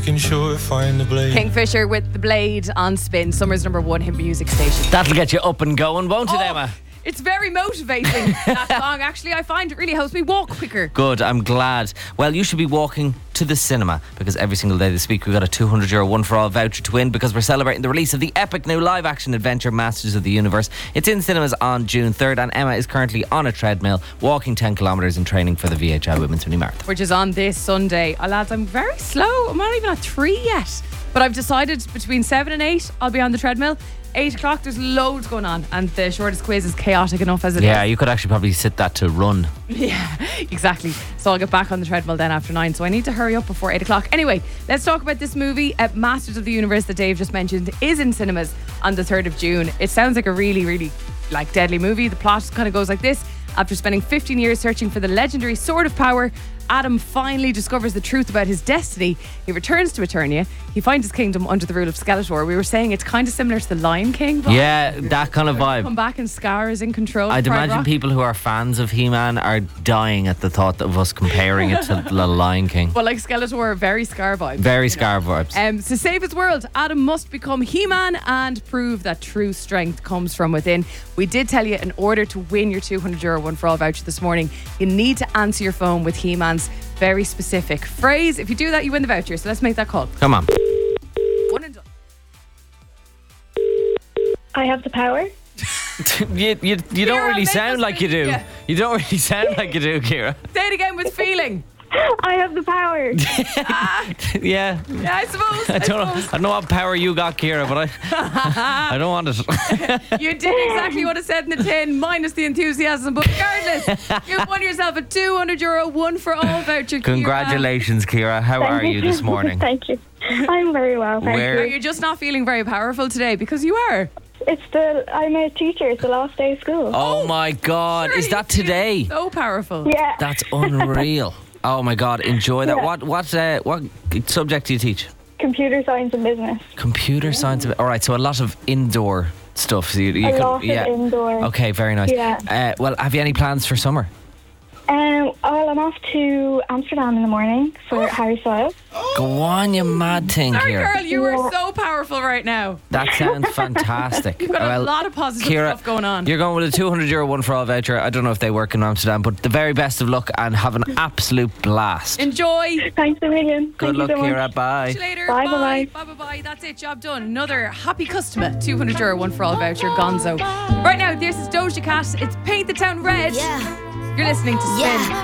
Sure, find the blade. Kingfisher with The Blade on Spin, Summer's number one hit music station. That'll get you up and going, won't it, Emma? It's very motivating, that song. Actually, I find it really helps me walk quicker. Good, I'm glad. Well, you should be walking to the cinema because every single day this week we've got a €200 one for all voucher to win because we're celebrating the release of the epic new live action adventure Masters of the Universe. It's in cinemas on June 3rd and Emma is currently on a treadmill walking 10 kilometres in training for the VHI Women's Mini Marathon, which is on this Sunday. Lads, I'm very slow. I'm not even at 3 yet. But I've decided between 7 and 8 I'll be on the treadmill. 8 o'clock there's loads going on and the shortest quiz is chaotic enough as it is. Yeah, you could actually probably sit that to run. Yeah, exactly. So I'll get back on the treadmill then after 9. So I need to hurry up before 8 o'clock. Anyway, let's talk about this movie. Masters of the Universe that Dave just mentioned is in cinemas on the 3rd of June. It sounds like a really, really deadly movie. The plot kind of goes like this. After spending 15 years searching for the legendary Sword of Power, Adam finally discovers the truth about his destiny. He returns to Eternia. He finds his kingdom under the rule of Skeletor. We were saying it's kind of similar to the Lion King vibe. Yeah, that kind of vibe. Come back and Scar is in control. I'd imagine people who are fans of He-Man are dying at the thought of us comparing it to the Lion King. Well, like Skeletor, very Scar vibes. Very Scar vibes. To save his world, Adam must become He-Man and prove that true strength comes from within. We did tell you in order to win your €200 one for all voucher this morning, you need to answer your phone with He-Man's very specific phrase. If you do that, you win the voucher. So let's make that call. Come on. One and done. I have the power. you don't really sound like you do. Yeah. You don't really sound like you do, Kira. Say it again with feeling. I have the power. Yeah. Yeah, I suppose. I don't know what power you got, Kira, but I don't want it. You did exactly what it said in the tin, minus the enthusiasm. But regardless, you've won yourself a €200 one for all voucher. Kira. Congratulations, Kira. How are you this morning? Thank you. I'm very well, thank Are you. you just not feeling very powerful today? Because you are. I'm a teacher. It's the last day of school. Oh my God. Is that today? So powerful. Yeah. That's unreal. Oh my God. Enjoy that. Yeah. What subject do you teach? Computer science and business. Computer science. All right. So a lot of indoor stuff. So you A lot of indoor. Okay. Very nice. Yeah. Well, have you any plans for summer? Well, I'm off to Amsterdam in the morning for Harry Styles. Go on, you mad thing Sorry, here. girl, you are so powerful right now. That sounds fantastic. You've got a lot of positive Kira, stuff going on. You're going with a €200 one for all voucher. I don't know if they work in Amsterdam, but the very best of luck and have an absolute blast. Enjoy. Thanks a million. Good luck, Thank you so Kira. much. Bye. See you later. Bye, Bye. bye-bye. Bye, bye, bye. That's it. Job done. Another happy customer. €200 one for all voucher. Gonzo. Right now, this is Doja Cat. It's Paint the Town Red. Yeah. You're listening to Spin. Yeah.